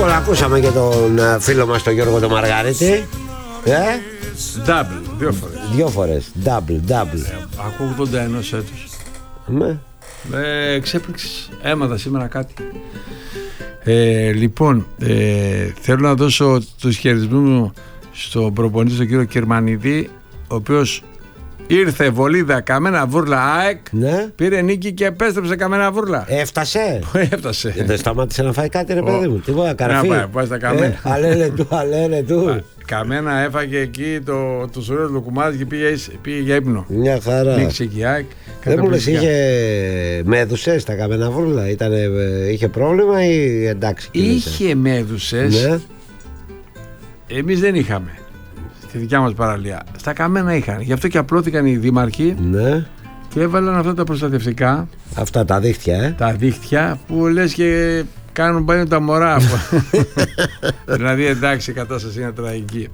Λοιπόν, ακούσαμε και τον φίλο μας τον Γιώργο τον Μαργαρίτη. Double, 2 φορές. 2 φορές, double. Ακούω 81 έτους. Ναι. Εξέπληξες. Έμαθα σήμερα κάτι. Λοιπόν, θέλω να δώσω τους χαιρετισμούς μου στον προπονητή, τον κύριο Κερμανιδή, ο οποίος ήρθε βολίδα Καμένα Βούρλα ΑΕΚ, Ναι. πήρε νίκη και επέστρεψε Καμένα Βούρλα. Έφτασε. Έφτασε. Δεν σταμάτησε να φάει κάτι, ρε παιδί μου. Τίποτα, καραφί. Πάει στα Καμένα. Αλένε του. Καμένα έφαγε εκεί το σουρέο του Λουκουμάδη και πήγε για ύπνο. Μια χαρά. Νίκησε και η ΑΕΚ. Δεν μου λες, είχε μέδουσες τα Καμένα Βούρλα, είχε πρόβλημα ή εντάξει? Είχε μέδουσες. Ναι. Εμείς δεν είχαμε. Στη δικιά μας παραλία. Στα Καμένα είχαν. Γι' αυτό και απλώθηκαν οι δήμαρχοι, Ναι. και έβαλαν αυτά τα προστατευτικά. Αυτά τα δίχτυα, Τα δίχτυα που λες και κάνουν πάνε τα μωρά. Δηλαδή εντάξει, η κατάσταση είναι τραγική.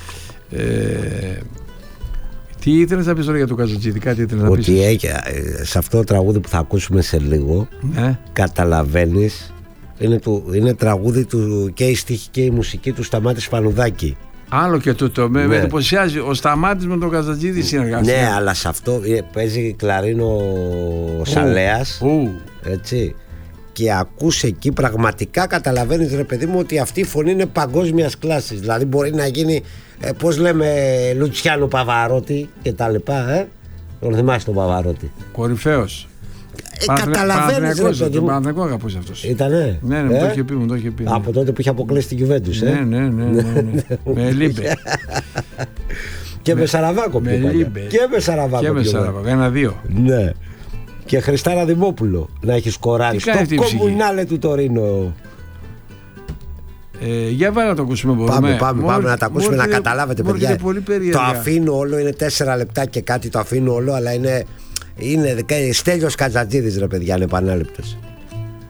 Τι ήθελες να πεις τώρα για το Καζατζίδη? Κάτι ήθελες να πεις? Ότι σε αυτό το τραγούδι που θα ακούσουμε σε λίγο, Ναι. καταλαβαίνεις, είναι τραγούδι του, και η στίχη και η μουσική του Σταμάτη Σπανουδάκη. Άλλο και τούτο. Με Ναι. εντυπωσιάζει. Ο Σταμάτης με τον Καζατζίδη συνεργάστηκε. Ναι, αλλά σε αυτό παίζει κλαρίνο ο Σαλέας. Έτσι. Και ακούς εκεί, πραγματικά καταλαβαίνεις, ρε παιδί μου, ότι αυτή η φωνή είναι παγκόσμιας κλάσης. Δηλαδή μπορεί να γίνει, πώς λέμε, Λουτσιάνο Παβαρότη και τα λοιπά. Τον θυμάσαι τον Παβαρότη? Κορυφαίος. Καταλαβαίνεις, ρε παιδί Τον μου. Παναθηναϊκό αγαπούσε αυτός. Ήτανε? Ναι, μου το είχε πει, μου το είχε πει. Από τότε που είχε αποκλείσει την Γιουβέντους. Ναι. Με Λίμπε. Και με Σαραβάκο με πήγανε. Λίμπε. Και με Σαραβάκο. Και με πήγανε. Σαραβάκο. 1-2. Ναι. Και Χριστάρα Δημόπουλο να έχει σκοράρει Τι κάνει αυτή η στο ψυχή? κομμουνάλε του Τωρίνο. Για βάλε να το ακούσουμε, μπορούμε. Πάμε να τα ακούσουμε, να καταλάβετε, παιδιά. Πολύ Το περίεργα. αφήνω όλο, είναι 4 λεπτά και κάτι, το αφήνω όλο, αλλά είναι Στέλιος Καζατζίδης, ρε παιδιά, είναι επανάληπτος.